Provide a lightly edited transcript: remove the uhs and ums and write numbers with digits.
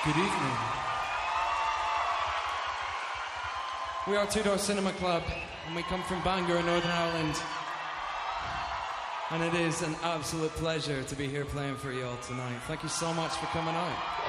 Good evening. We are Two Door Cinema Club, and we come from Bangor, Northern Ireland. And it is an absolute pleasure to be here playing for you all tonight. Thank you so much for coming out.